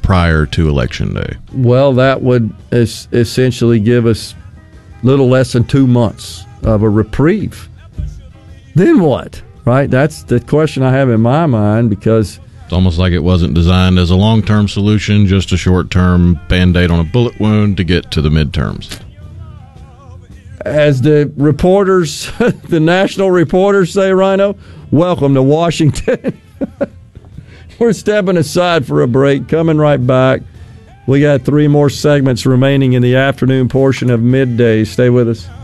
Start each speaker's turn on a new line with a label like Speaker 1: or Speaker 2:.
Speaker 1: prior to Election Day?
Speaker 2: Well, that would essentially give us little less than 2 months of a reprieve. Then what? Right? That's the question I have in my mind, because
Speaker 1: it's almost like it wasn't designed as a long-term solution, just a short-term Band-Aid on a bullet wound to get to the midterms.
Speaker 2: As the reporters, the national reporters say, Rhino, welcome to Washington. We're stepping aside for a break, coming right back. We got 3 more segments remaining in the afternoon portion of Midday. Stay with us.